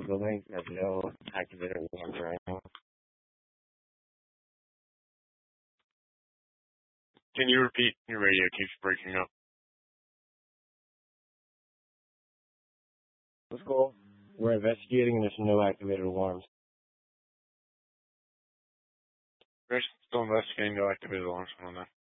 building has no activated alarms right now. Can you repeat? Your radio keeps breaking up. Let's go. We're investigating and there's no activated alarms. We're still investigating, no activated alarms on that.